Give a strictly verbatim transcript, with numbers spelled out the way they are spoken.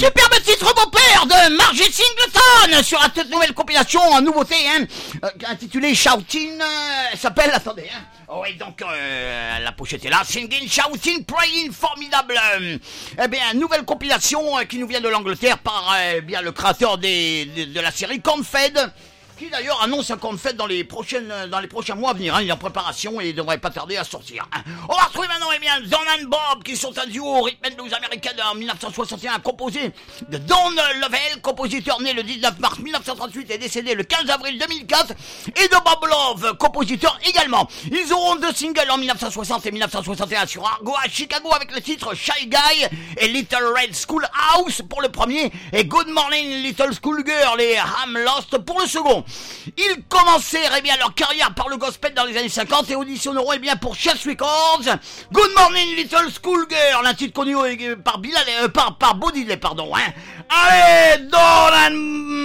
Superbe titre beau-père de Margie Singleton sur la toute nouvelle compilation en nouveauté, hein, euh, intitulée Shouting. Euh, elle s'appelle, attendez, hein. Oh, oui, donc euh, la pochette est là. Singing, Shouting, Praying, formidable. Euh, eh bien, nouvelle compilation euh, qui nous vient de l'Angleterre par euh, bien le créateur des, de, de la série Cornfed, qui d'ailleurs annonce un Cornfed dans les prochaines, dans les prochains mois à venir, hein. Il est en préparation et il devrait pas tarder à sortir, hein. On va retrouver maintenant, eh bien, Don and Bob, qui sont un duo rhythm and blues américain en dix-neuf cent soixante et un, composé de Don Lovell, compositeur né le dix-neuf mars mille neuf cent trente-huit et décédé le quinze avril deux mille quatre, et de Bob Love, compositeur également. Ils auront deux singles en mille neuf cent soixante et mille neuf cent soixante et un sur Argo à Chicago avec le titre Shy Guy et Little Red Schoolhouse pour le premier et Good Morning Little Schoolgirl et I'm Lost pour le second. Ils commencèrent eh bien leur carrière par le gospel dans les années cinquante et auditionneront eh bien pour Chess Records. Good Morning Little Schoolgirl, un titre connu euh, par Bilal, euh, par par Bo Diddley, pardon, hein. Allez, Don and